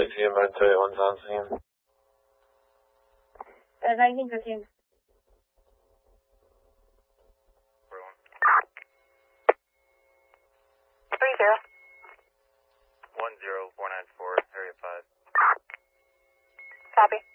ATM by 281 again. 1915. 10494, area 5. Copy.